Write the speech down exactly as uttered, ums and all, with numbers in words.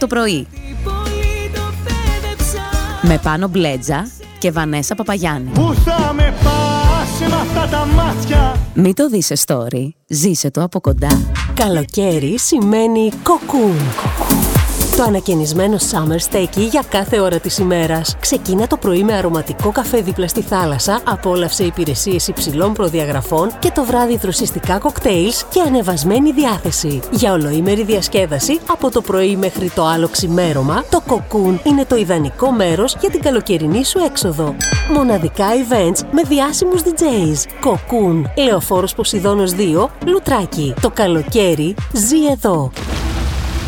το πρωί. Με Πάνο Μπλέτζα και Βανέσα Παπαγιάννη. Πού θα με πας με αυτά τα μάτια? Μην το δεις σε story, ζήσε το από κοντά. Καλοκαίρι σημαίνει κοκκούν. Το ανακαινισμένο Summer Steaky για κάθε ώρα της ημέρας. Ξεκίνα το πρωί με αρωματικό καφέ δίπλα στη θάλασσα, απόλαυσε υπηρεσίες υψηλών προδιαγραφών και το βράδυ δροσιστικά κοκτέιλς και ανεβασμένη διάθεση. Για ολοήμερη διασκέδαση, από το πρωί μέχρι το άλλο ξημέρωμα, το Cocoon είναι το ιδανικό μέρος για την καλοκαιρινή σου έξοδο. Μοναδικά events με διάσημους ντι τζέις. Cocoon, Λεωφόρος Ποσειδώνος δύο, Λουτράκι. Το καλοκαίρι ζει εδώ.